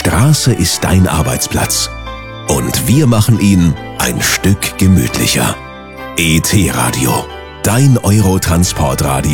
Straße ist dein Arbeitsplatz. Und wir machen ihn ein Stück gemütlicher. ET Radio, dein Eurotransportradio